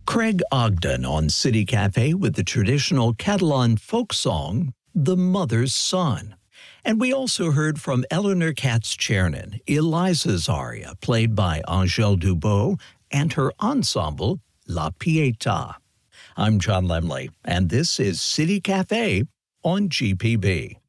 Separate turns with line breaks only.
Craig Ogden on City Cafe with the traditional Catalan folk song, The Mother's Son. And we also heard from Eleanor Katz-Chernin, Eliza's aria, played by Angèle Dubot, and her ensemble, La Pietà. I'm John Lemley, and this is City Cafe on GPB.